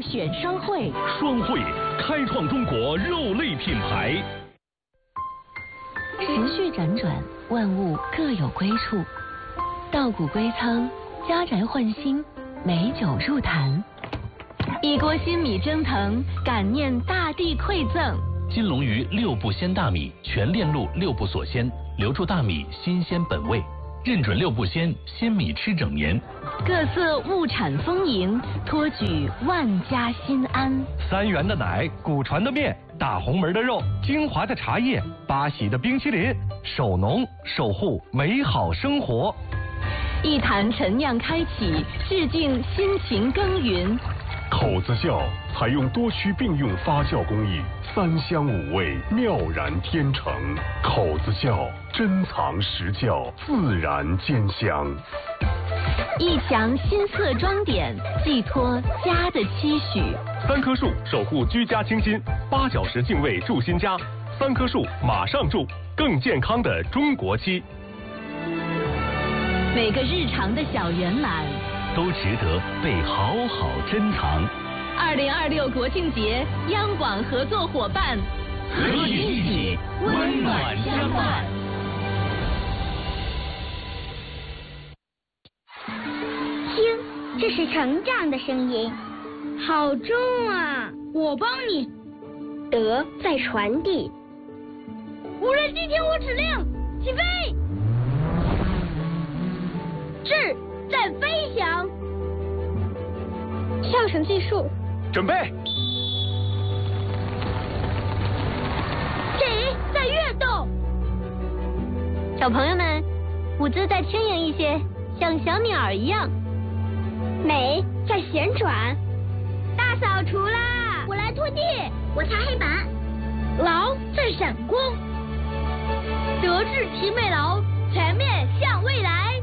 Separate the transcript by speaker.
Speaker 1: 选双汇，
Speaker 2: 双汇开创中国肉类品牌。
Speaker 3: 时序辗转，万物各有归处。稻谷归仓，家宅换新，美酒入坛。一锅新米蒸腾，感念大地馈赠。
Speaker 2: 金龙鱼6步鲜大米，全链路6步锁鲜，留住大米新鲜本味。认准6步鲜，鲜米吃整年。
Speaker 3: 各色物产丰盈，托举万家心安。
Speaker 4: 3元的奶，古传的面，大红门的肉，精华的茶叶，八喜的冰淇淋，守农守护美好生活。
Speaker 3: 一坛陈酿开启，致敬辛勤耕耘。
Speaker 5: 口子窖采用多区并用发酵工艺，3香5味，妙然天成。口子窖珍藏实窖，自然兼香。
Speaker 3: 一墙新色装点，寄托家的期许。
Speaker 5: 3棵树守护居家清新，8小时净味住新家，3棵树马上住，更健康的中国期。
Speaker 3: 每个日常的小圆满，
Speaker 2: 都值得被好好珍藏。
Speaker 3: 2026国庆节，央广合作伙伴，
Speaker 2: 和你一起温暖相伴。
Speaker 6: 听，这是成长的声音，好重啊！我帮你。德在传递。无人机听我指令，起飞！智在飞翔。跳绳技术，
Speaker 5: 准备。
Speaker 6: 体在跃动。小朋友们，舞姿再轻盈一些，像小鸟一样。美在旋转。大扫除啦！我来拖地，我擦黑板。劳在闪光。德智体美劳，全面向未来。